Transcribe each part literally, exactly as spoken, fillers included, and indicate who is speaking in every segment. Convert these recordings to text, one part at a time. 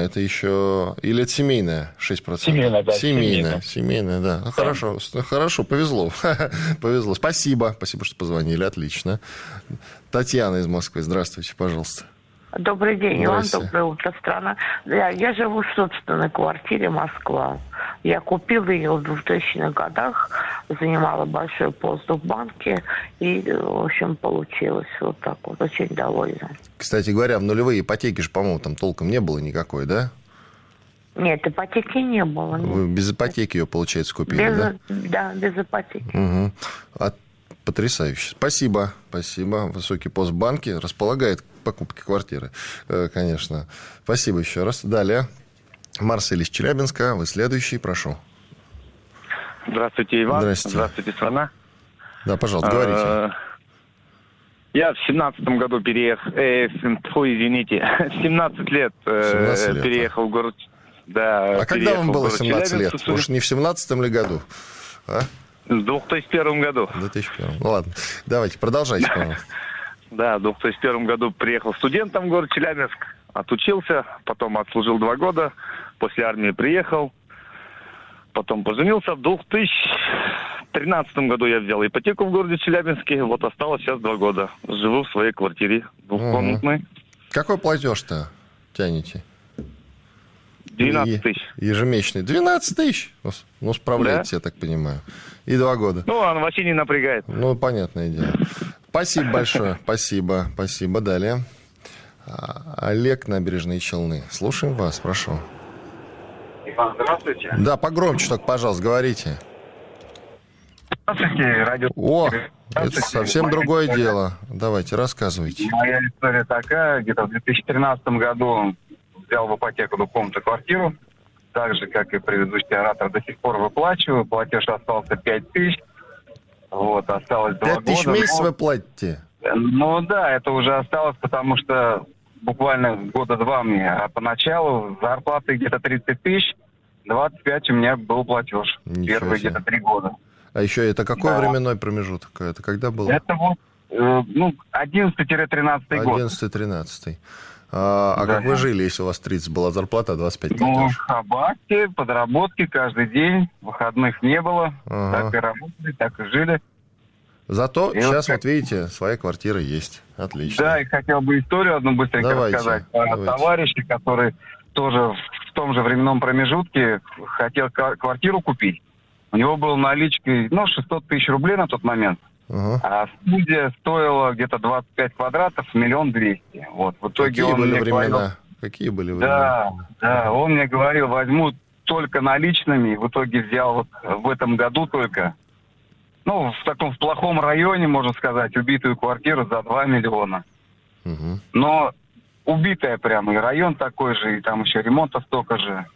Speaker 1: это еще... Или это семейная, шесть процентов?
Speaker 2: Семейная, да.
Speaker 1: Семейная, семейная, да. Ну, хорошо, хорошо, повезло. Повезло. Спасибо. Спасибо, что позвонили. Отлично. Татьяна из Москвы. Здравствуйте, пожалуйста.
Speaker 3: Добрый день, Иван. Доброе утро, страна. Я, я живу в собственной квартире Москва. Я купила ее в двухтысячных годах, занимала большой пост в банке, и, в общем, получилось вот так вот. Очень довольна.
Speaker 1: Кстати говоря, в нулевые ипотеки же, по-моему, там толком не было никакой, да?
Speaker 3: Нет, ипотеки не было. Нет.
Speaker 1: Вы без ипотеки ее, получается, купили,
Speaker 3: без,
Speaker 1: да?
Speaker 3: Да, без ипотеки.
Speaker 1: Угу. А, потрясающе. Спасибо, спасибо. Высокий пост в банке располагает к покупке квартиры, конечно. Спасибо еще раз. Далее. Марсель из Челябинска. Вы следующий, прошу.
Speaker 4: Здравствуйте, Иван.
Speaker 1: Здравствуйте.
Speaker 4: Здравствуйте, страна.
Speaker 1: Да, пожалуйста, говорите.
Speaker 4: Я в семнадцатом году переехал, э, ой, извините, в семнадцать лет, э,
Speaker 1: семнадцать лет
Speaker 4: переехал
Speaker 1: а?
Speaker 4: в город. Да,
Speaker 1: а когда вам было семнадцать лет? Уж не в семнадцатом ли году? А?
Speaker 4: В две тысячи первом году.
Speaker 1: В две тысячи первом. Ну ладно, давайте, продолжайте, пожалуйста.
Speaker 4: Да, в две тысячи первом году приехал студентом в город Челябинск, отучился, потом отслужил два года, после армии приехал, потом поженился. В две тысячи тринадцатом году я взял ипотеку в городе Челябинске, вот осталось сейчас два года. Живу в своей квартире двухкомнатной.
Speaker 1: Угу. Какой платеж-то тянете?
Speaker 4: двенадцать тысяч.
Speaker 1: Ежемесячный. двенадцать тысяч? Ну, справляетесь, да? Я так понимаю. И два года.
Speaker 4: Ну, он вообще не напрягает.
Speaker 1: Ну, понятное дело. Спасибо большое. Спасибо. Спасибо. Далее. Олег, Набережные Челны. Слушаем вас, прошу.
Speaker 5: Иван, здравствуйте.
Speaker 1: Да, погромче только, пожалуйста, говорите.
Speaker 5: Здравствуйте, радио.
Speaker 1: О, это совсем другое дело. Давайте, рассказывайте.
Speaker 5: Моя история такая. Где-то в две тысячи тринадцатом году взял в ипотеку двухкомнатную квартиру. Так же, как и предыдущий оратор, до сих пор выплачиваю. Платеж остался пять тысяч. Вот, осталось два года.
Speaker 1: пять тысяч в месяц вы платите?
Speaker 5: Ну да, это уже осталось, потому что буквально года два мне. А поначалу зарплаты где-то тридцать тысяч, двадцать пять у меня был платеж.
Speaker 1: Ничего
Speaker 5: Первые
Speaker 1: себе.
Speaker 5: где-то три года.
Speaker 1: А еще это какой
Speaker 5: Да.
Speaker 1: временной промежуток? Это когда было?
Speaker 5: Это вот, э, ну, одиннадцатый-тринадцатый год.
Speaker 1: одиннадцатый-тринадцатый. А, а
Speaker 5: Да.
Speaker 1: как вы жили, если у вас тридцать была зарплата, а двадцать пять
Speaker 5: Ну, в
Speaker 1: платеж?
Speaker 5: хабаке, подработки каждый день, выходных не было.
Speaker 1: Ага.
Speaker 5: Так и работали, так и жили.
Speaker 1: Зато
Speaker 5: И
Speaker 1: сейчас,
Speaker 5: вот
Speaker 1: вот видите, своя квартира есть. Отлично.
Speaker 5: Да, и хотел бы историю одну быстренько
Speaker 1: Давайте,
Speaker 5: рассказать. О
Speaker 1: давайте.
Speaker 5: товарище, который тоже в том же временном промежутке хотел ка- квартиру купить. У него был наличкой, ну, шестьсот тысяч рублей на тот момент.
Speaker 1: Ага.
Speaker 5: А студия стоила где-то двадцать пять квадратов, миллион двести. Вот, в итоге
Speaker 1: Какие
Speaker 5: он
Speaker 1: были
Speaker 5: мне
Speaker 1: времена?
Speaker 5: говорил,
Speaker 1: Какие были времена?
Speaker 5: да, да, он мне говорил, возьму только наличными. В итоге взял вот в этом году только, ну, в таком в плохом районе, можно сказать, убитую квартиру за два миллиона.
Speaker 1: Угу.
Speaker 5: Но убитая прямо, и район такой же, и там еще ремонта столько же.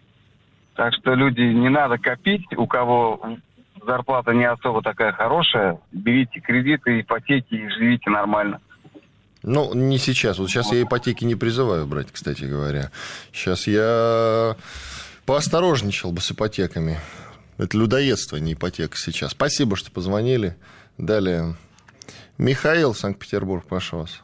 Speaker 5: Так что, люди, не надо копить, у кого зарплата не особо такая хорошая, берите кредиты, ипотеки и живите нормально.
Speaker 1: Ну, не сейчас. Вот сейчас я ипотеки не призываю брать, кстати говоря. Сейчас я поосторожничал бы с ипотеками. Это людоедство, не ипотека сейчас. Спасибо, что позвонили. Далее. Михаил, Санкт-Петербург, прошу вас.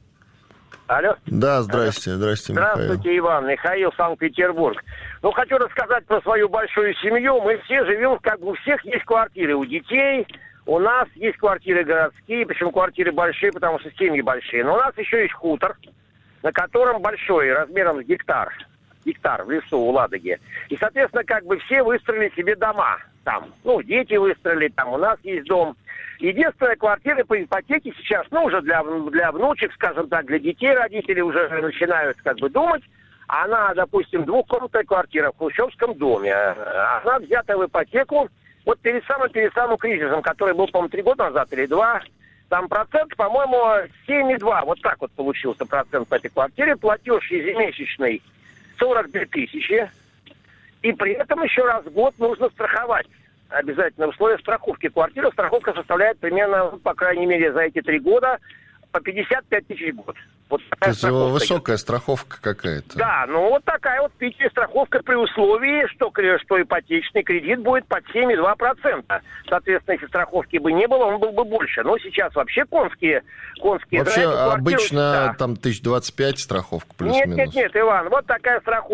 Speaker 6: Алло.
Speaker 1: Да, здрасте, здрасте, Михаил.
Speaker 6: Здравствуйте, Иван. Михаил, Санкт-Петербург. Ну, хочу рассказать про свою большую семью. Мы все живем, как бы у всех есть квартиры. У детей, у нас есть квартиры городские, причем квартиры большие, потому что семьи большие. Но у нас еще есть хутор, на котором большой, размером с гектар. Гектар в лесу у Ладоги. И, соответственно, как бы все выстроили себе дома там. Ну, дети выстроили, там у нас есть дом. Единственная квартира по ипотеке сейчас, ну, уже для, для внучек, скажем так, для детей родители уже начинают как бы думать. Она, допустим, двухкомнатная квартира в хрущевском доме. Она взята в ипотеку вот перед самым, перед самым кризисом, который был, по-моему, три года назад или два. Там процент, по-моему, семь и два. Вот так вот получился процент по этой квартире. Платеж ежемесячный сорок две тысячи. И при этом еще раз в год нужно страховать. Обязательно условия страховки квартиры. Страховка составляет примерно, по крайней мере, за эти три года по пятьдесят пять тысяч в год. Вот
Speaker 1: То есть высокая страховка какая-то.
Speaker 6: Да, ну вот такая вот питерская страховка при условии, что, что ипотечный кредит будет под семь и два процента. Соответственно, если страховки бы не было, он был бы больше. Но сейчас вообще конские... конские
Speaker 1: Вообще
Speaker 6: квартиру,
Speaker 1: обычно
Speaker 6: да.
Speaker 1: там тысяча двадцать пять страховка
Speaker 6: плюс-минус. Нет, нет, нет, Иван, вот такая страховка.